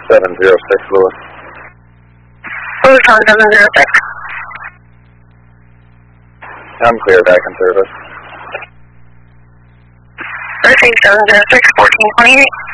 706 Lewis. Lewis on 706. I'm clear back in service. Nursing 706, 1428.